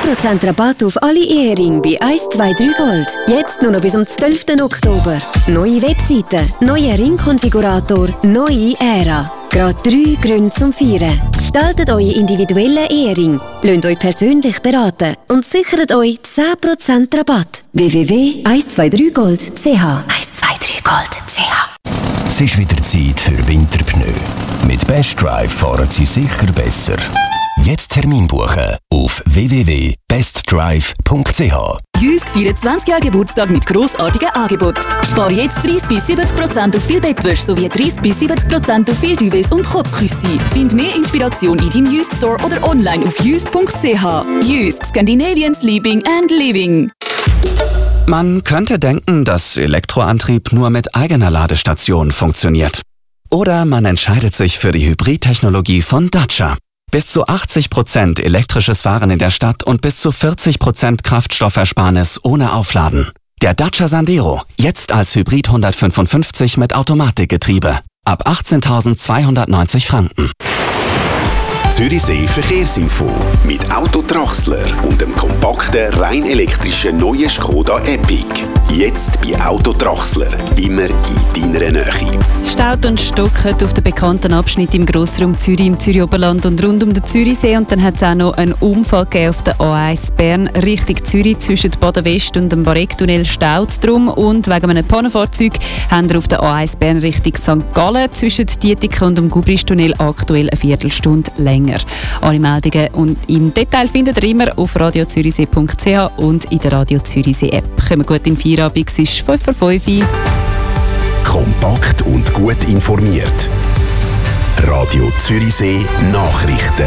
10% Rabatt auf alle Eheringe bei 123 Gold. Jetzt nur noch bis zum 12. Oktober. Neue Webseite, neuer Ringkonfigurator, neue Ära. Gerade 3 Gründe zum Feiern. Gestaltet eure individuellen Ehering, lasst euch persönlich beraten und sichert euch 10% Rabatt. www.123gold.ch 123gold.ch. Es ist wieder Zeit für Winterpneu. Mit Best Drive fahren Sie sicher besser. Jetzt Termin buchen auf www.bestdrive.ch. Jysk feiert 20 Jahre Geburtstag mit grossartigen Angeboten. Spar jetzt 30-70% auf viel Bettwäsche sowie 30-70% auf viel Duvets und Kopfküsse. Find mehr Inspiration in deinem Jysk Store oder online auf jysk.ch. Jysk, Scandinavian Sleeping and Living. Man könnte denken, dass Elektroantrieb nur mit eigener Ladestation funktioniert. Oder man entscheidet sich für die Hybridtechnologie von Dacia. Bis zu 80% elektrisches Fahren in der Stadt und bis zu 40% Kraftstoffersparnis ohne Aufladen. Der Dacia Sandero, jetzt als Hybrid 155 mit Automatikgetriebe. Ab 18.290 Franken. Zürichsee Verkehrsinfo mit Autodrachsler und dem kompakten, rein elektrischen neuen Skoda Epic. Jetzt bei Autodrachsler, immer in deiner Nähe. Es staut und stockt auf den bekannten Abschnitt im Grossraum Zürich, im Zürich-Oberland und rund um den Zürichsee. Und dann hat es auch noch einen Unfall gegeben auf der A1 Bern Richtung Zürich zwischen Baden West und dem Barecktunnel staut es drum. Und wegen einem Pannenfahrzeug haben wir auf der A1 Bern Richtung St. Gallen zwischen Dietike und dem Gubristunnel aktuell eine Viertelstunde länger. Alle Meldungen und im Detail findet ihr immer auf radiozürichsee.ch und in der Radio Zürichsee App. Kommen gut in Feierabend, es ist 5:05 Uhr. Kompakt und gut informiert. Radio Zürichsee Nachrichten.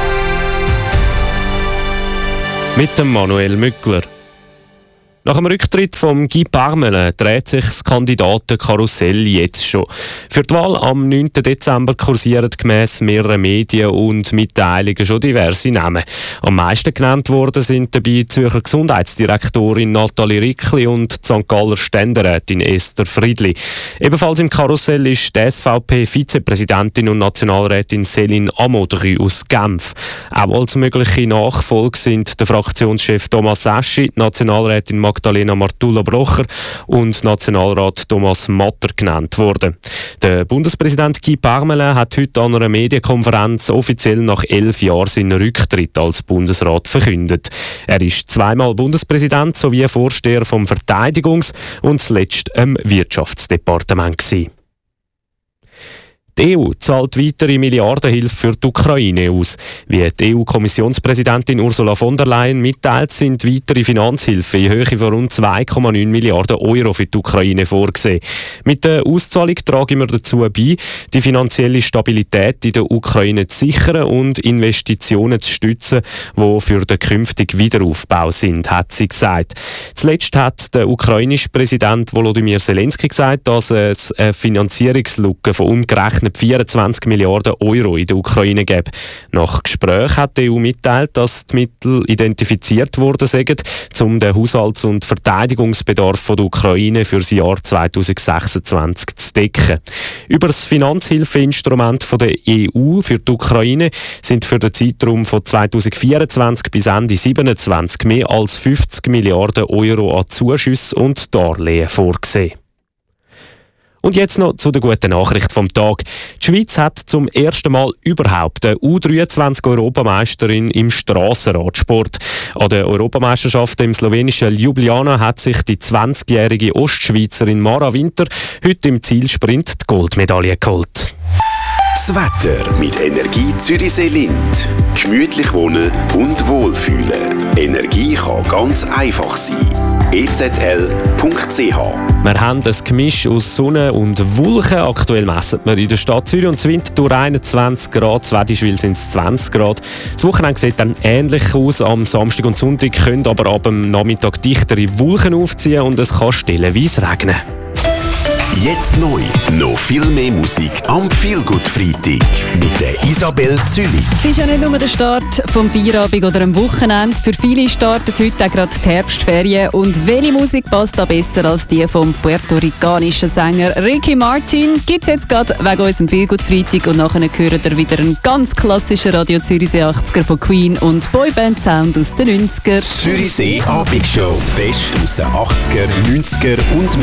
Mit dem Manuel Mückler. Nach dem Rücktritt von Guy Parmelin dreht sich das Kandidatenkarussell jetzt schon. Für die Wahl am 9. Dezember kursieren gemäss mehreren Medien und Mitteilungen schon diverse Namen. Am meisten genannt worden sind dabei die Zürcher Gesundheitsdirektorin Nathalie Rickli und die St. Galler Ständerätin Esther Friedli. Ebenfalls im Karussell ist die SVP-Vizepräsidentin und Nationalrätin Céline Amodry aus Genf. Auch als mögliche Nachfolge sind der Fraktionschef Thomas Seschi, die Nationalrätin Magdalena Martulla-Brocher und Nationalrat Thomas Matter genannt worden. Der Bundespräsident Guy Parmelin hat heute an einer Medienkonferenz offiziell nach 11 Jahren seinen Rücktritt als Bundesrat verkündet. Er ist zweimal Bundespräsident sowie Vorsteher vom Verteidigungs- und zuletzt im Wirtschaftsdepartement gewesen. Die EU zahlt weitere Milliardenhilfe für die Ukraine aus. Wie die EU-Kommissionspräsidentin Ursula von der Leyen mitteilt, sind weitere Finanzhilfen in Höhe von rund 2,9 Milliarden Euro für die Ukraine vorgesehen. Mit der Auszahlung tragen wir dazu bei, die finanzielle Stabilität in der Ukraine zu sichern und Investitionen zu stützen, die für den künftigen Wiederaufbau sind, hat sie gesagt. Zuletzt hat der ukrainische Präsident Volodymyr Zelensky gesagt, dass es eine Finanzierungslücke von umgerechnet 24 Milliarden Euro in der Ukraine gäbe. Nach Gesprächen hat die EU mitteilt, dass die Mittel identifiziert worden sind, um den Haushalts- und Verteidigungsbedarf der Ukraine für das Jahr 2026 zu decken. Über das Finanzhilfeinstrument der EU für die Ukraine sind für den Zeitraum von 2024 bis Ende 2027 mehr als 50 Milliarden Euro an Zuschüssen und Darlehen vorgesehen. Und jetzt noch zu der guten Nachricht vom Tag. Die Schweiz hat zum ersten Mal überhaupt eine U23-Europameisterin im Strassenradsport. An der Europameisterschaft im slowenischen Ljubljana hat sich die 20-jährige Ostschweizerin Mara Winter heute im Zielsprint die Goldmedaille geholt. Das Wetter mit Energie Zürichsee Lind. Gemütlich wohnen und wohlfühlen. Energie kann ganz einfach sein. ezl.ch. Wir haben ein Gemisch aus Sonne und Wolken. Aktuell messen wir in der Stadt Zürich und Winterthur 21 Grad, Zwedischwil sind es 20 Grad. Das Wochenende sieht dann ähnlich aus. Am Samstag und Sonntag können aber ab dem Nachmittag dichtere Wolken aufziehen und es kann stellenweise regnen. Jetzt neu. Noch viel mehr Musik am Feelgood-Freitag mit der Isabel Züli. Es ist ja nicht nur der Start vom Feierabend oder am Wochenende. Für viele startet heute auch gerade die Herbstferien. Und welche Musik passt da besser als die vom puerto-ricanischen Sänger Ricky Martin? Gibt es jetzt gerade wegen unserem Feelgood-Freitag. Und nachher hören wir wieder einen ganz klassischen Radio Zürichsee 80er von Queen und Boyband-Sound aus den 90er. Zürichsee Abendshow. Das Beste aus den 80er, 90er und